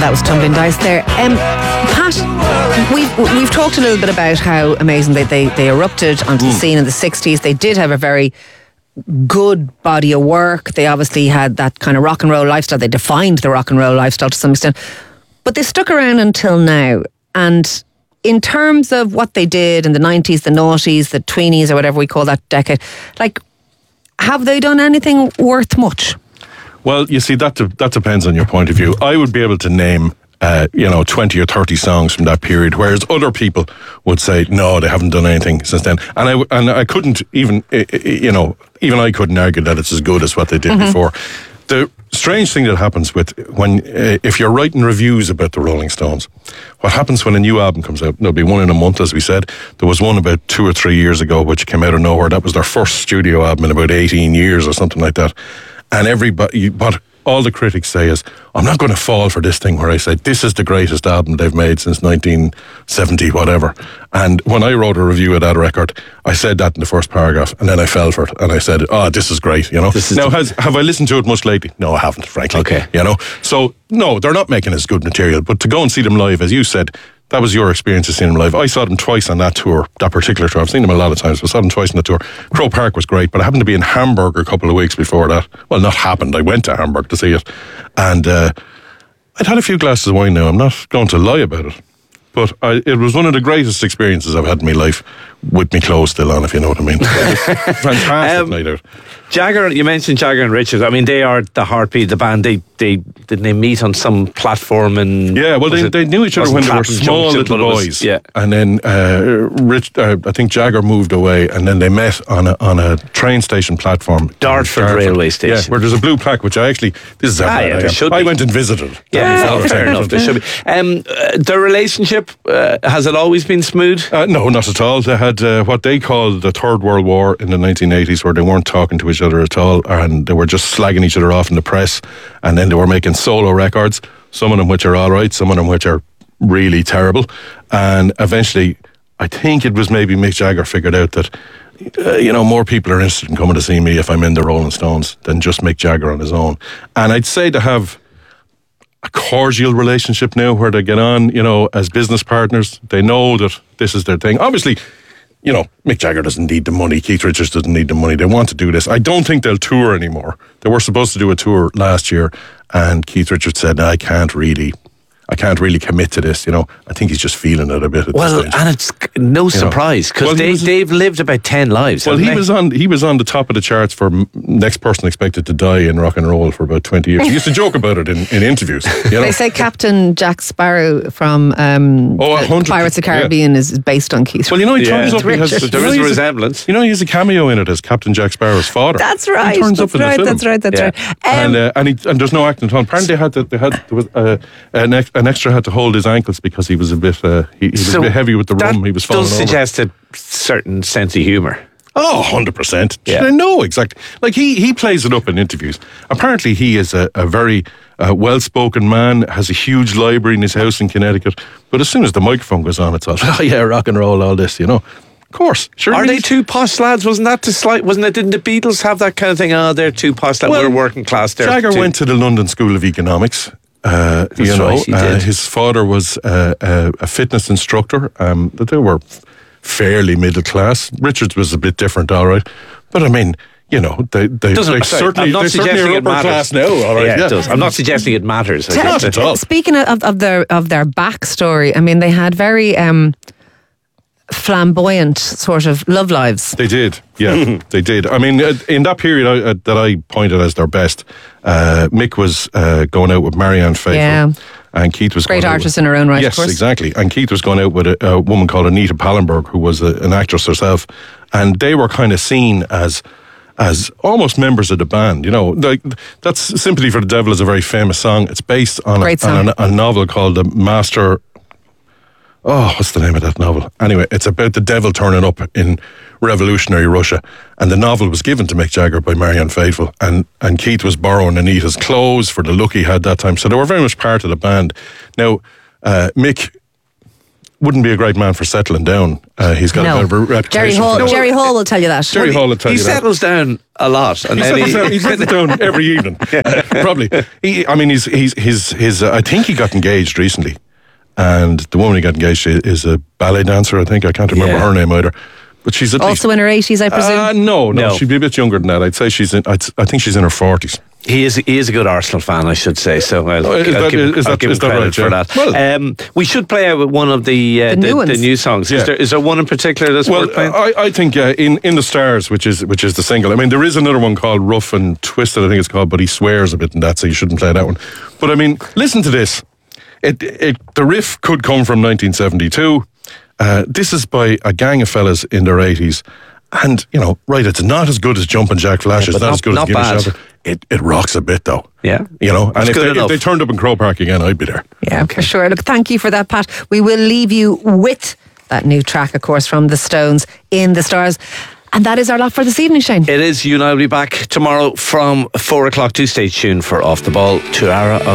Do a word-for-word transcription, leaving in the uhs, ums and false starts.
that was Tumbling Dice there. Um, Pat, we've, we've talked a little bit about how amazing they, they, they erupted onto mm. the scene in the sixties. They did have a very good body of work. They obviously had that kind of rock and roll lifestyle. They defined the rock and roll lifestyle to some extent. But they stuck around until now. And in terms of what they did in the nineties, the noughties, the tweenies, or whatever we call that decade, like, have they done anything worth much? Well, you see, that de- that depends on your point of view. I would be able to name, uh, you know, twenty or thirty songs from that period, whereas other people would say, no, they haven't done anything since then. And I, w- and I couldn't even, you know, even I couldn't argue that it's as good as what they did mm-hmm. before. The strange thing that happens with when, uh, if you're writing reviews about the Rolling Stones, what happens when a new album comes out, there'll be one in a month, as we said. There was one about two or three years ago which came out of nowhere. That was their first studio album in about eighteen years or something like that. And everybody, what all the critics say is, I'm not going to fall for this thing where I say, this is the greatest album they've made since nineteen seventy, whatever. And when I wrote a review of that record, I said that in the first paragraph, and then I fell for it, and I said, oh, this is great, you know. Now, has, have I listened to it much lately? No, I haven't, frankly. Okay. You know, so, no, they're not making as good material, but to go and see them live, as you said, that was your experience of seeing them live. I saw them twice on that tour, that particular tour. I've seen them a lot of times, but I saw them twice on the tour. Crow Park was great, but I happened to be in Hamburg a couple of weeks before that. Well, not happened. I went to Hamburg to see it. And uh, I'd had a few glasses of wine now. I'm not going to lie about it. But I, it was one of the greatest experiences I've had in my life, with me clothes still on, if you know what I mean. Fantastic um, night out. Jagger, you mentioned Jagger and Richards. I mean, they are the heartbeat of the band. They, they didn't they meet on some platform and yeah, well, they, it, they knew each other when they were small Junction, little was, boys. yeah, and then uh, Rich, uh, I think Jagger moved away, and then they met on a on a train station platform, Dartford, Dartford railway station, yeah, where there's a blue plaque, which I actually this is how ah, yeah, I, I, I went and visited. Yeah, oh, fair enough. There should be. Um, uh, their relationship uh, has it always been smooth? Uh, no, not at all. They had uh, what they called the Third World War in the nineteen eighties, where they weren't talking to each other at all, and they were just slagging each other off in the press, and then they were making solo records, some of them which are all right, some of them which are really terrible, and eventually I think it was maybe Mick Jagger figured out that uh, you know, more people are interested in coming to see me if I'm in the Rolling Stones than just Mick Jagger on his own. And I'd say to have a cordial relationship now where they get on, you know, as business partners. They know that this is their thing. Obviously, you know, Mick Jagger doesn't need the money. Keith Richards doesn't need the money. They want to do this. I don't think they'll tour anymore. They were supposed to do a tour last year, and Keith Richards said, I can't really... I can't really commit to this, you know. I think he's just feeling it a bit at well, this stage. And it's no surprise, because well, they, was, they've lived about ten lives. Well, he they? was on he was on the top of the charts for next person expected to die in rock and roll for about twenty years. He used to joke about it in, in interviews. You know? They say Captain Jack Sparrow from um, oh, Pirates of the Caribbean yeah. is based on Keith. Well, you know, he turns yeah. up. He has, there is a resemblance. You know, he has a cameo in it as Captain Jack Sparrow's father. That's right. He turns that's up in right. the film. That's right. That's yeah. right. Um, and uh, and, he, and there's no acting at all. Apparently, they had to, they had there was uh, an, ex, an extra had to hold his ankles because he was a bit uh, he, he was so a bit heavy with the rum. He was falling over. Does suggest a certain sense of humour. Oh, one hundred percent. Yeah. I know, exactly. Like, he, he plays it up in interviews. Apparently, he is a, a very uh, well-spoken man, has a huge library in his house in Connecticut. But as soon as the microphone goes on, it's all, oh, yeah, rock and roll, all this, you know. Of course. Sure. Are they two posh lads? Wasn't that the slight, wasn't it, didn't the Beatles have that kind of thing? Oh, they're two posh lads. Well, we're working class there. Jagger too. went to the London School of Economics. Uh, That's you know, right, he uh, did. His father was uh, a, a fitness instructor. Um, they were fairly middle class. Richards was a bit different, all right. But I mean, you know, they they, Doesn't, they sorry, certainly I'm not they certainly suggesting are it upper matters. class now, all right. Yeah, yeah. it does. I'm not suggesting it matters. I Tell, Not at all. Speaking of, of their of their backstory, I mean, they had very um, flamboyant sort of love lives. They did, yeah, they did. I mean, uh, in that period uh, that I pointed as their best, uh, Mick was uh, going out with Marianne Faithfull. Yeah. And Keith was great going artist out with, in her own right. Yes, of course. exactly. And Keith was going out with a, a woman called Anita Pallenberg, who was a, an actress herself, and they were kind of seen as as almost members of the band. You know, like, that's Sympathy for the Devil is a very famous song. It's based on, a, on a, a novel called The Master. Oh, what's the name of that novel? Anyway, it's about the devil turning up in revolutionary Russia. And the novel was given to Mick Jagger by Marianne Faithfull. And, and Keith was borrowing Anita's clothes for the look he had that time. So they were very much part of the band. Now, uh, Mick wouldn't be a great man for settling down. Uh, he's got No. a bit of a reputation. Jerry for Hall, that. Jerry Hall will tell you that. Jerry Hall will tell he you that. settles down a lot, and He then settles, he, down, he settles down every evening, probably. He, I mean, he's he's his his. Uh, I think he got engaged recently, and the woman he got engaged to is a ballet dancer. I think I can't remember Yeah. her name either, but she's at Also least, in her eighties, I presume. Uh, no, no, No. she'd be a bit younger than that. I'd say she's in. I'd, I think she's in her forties. He is he is a good Arsenal fan, I should say. So I'll, Oh, is I'll that- give, is I'll that- give is him that credit right, for yeah? that. Well- um, we should play out with one of the uh, The the, new the ones. new songs. Yeah. Is, there, is there one in particular that's Well, worth playing? I, I think uh, in in the Stars, which is which is the single. I mean, there is another one called Rough and Twisted. I think it's called, but he swears a bit in that, so you shouldn't play that one. But I mean, listen to this. It, it the riff could come from nineteen seventy-two. Uh, this is by a gang of fellas in their eighties. And, you know, right, it's not as good as Jumpin' Jack Flash. Yeah, It's but not, not- as good not as Gimme bad. Shelter. It, it rocks a bit, though. Yeah. You know, and It's if good they, if enough. they turned up in Crow Park again, I'd be there. Yeah, for sure. Look, thank you for that, Pat. We will leave you with that new track, of course, from the Stones, In the Stars. And that is our lot for this evening, Shane. It is. You and I will be back tomorrow from four o'clock. Do stay tuned for Off the Ball to Ara.